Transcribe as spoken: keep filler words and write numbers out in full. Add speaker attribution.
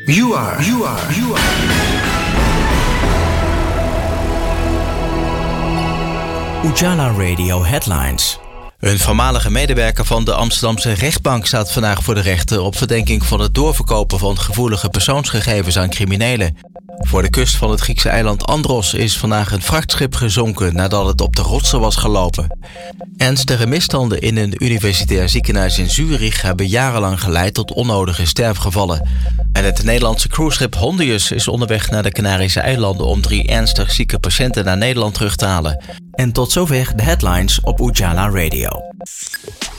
Speaker 1: You are, you are, you are.
Speaker 2: Ujala Radio Headlines.
Speaker 3: Een voormalige medewerker van de Amsterdamse rechtbank staat vandaag voor de rechter op verdenking van het doorverkopen van gevoelige persoonsgegevens aan criminelen. Voor de kust van het Griekse eiland Andros is vandaag een vrachtschip gezonken nadat het op de rotsen was gelopen. Ernstige misstanden in een universitair ziekenhuis in Zurich hebben jarenlang geleid tot onnodige sterfgevallen. En het Nederlandse cruiseschip Hondius is onderweg naar de Canarische eilanden om drie ernstig zieke patiënten naar Nederland terug te halen.
Speaker 2: En tot zover de headlines op Ujala Radio.